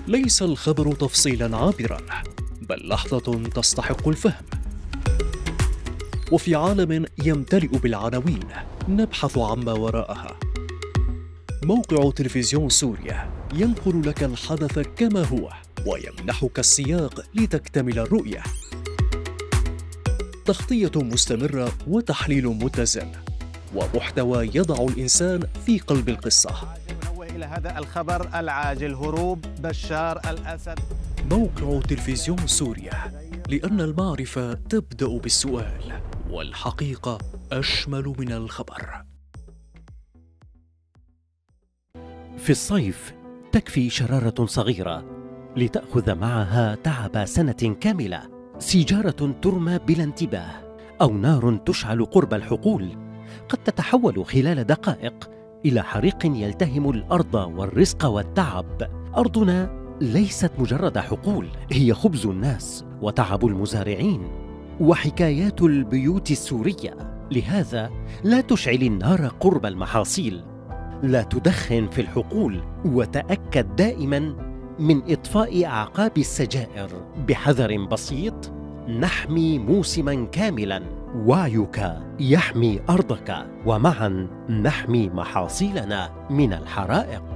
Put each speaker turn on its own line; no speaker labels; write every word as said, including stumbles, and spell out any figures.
ليس الخبر تفصيلا عابرا، بل لحظة تستحق الفهم. وفي عالم يمتلئ بالعناوين نبحث عما وراءها. موقع تلفزيون سوريا ينقل لك الحدث كما هو ويمنحك السياق لتكتمل الرؤية. تغطية مستمرة وتحليل متزن ومحتوى يضع الإنسان في قلب القصة.
إلى هذا الخبر العاجل: هروب بشار الأسد.
موقع تلفزيون سوريا، لأن المعرفة تبدأ بالسؤال، والحقيقة أشمل من الخبر.
في الصيف تكفي شرارة صغيرة لتأخذ معها تعب سنة كاملة. سيجارة ترمى بلا انتباه أو نار تشعل قرب الحقول قد تتحول خلال دقائق إلى حريق يلتهم الأرض والرزق والتعب. أرضنا ليست مجرد حقول، هي خبز الناس وتعب المزارعين وحكايات البيوت السورية. لهذا لا تشعل النار قرب المحاصيل، لا تدخن في الحقول، وتأكد دائما من إطفاء أعقاب السجائر. بحذر بسيط نحمي موسما كاملا. وعيك يحمي أرضك، ومعا نحمي محاصيلنا من الحرائق.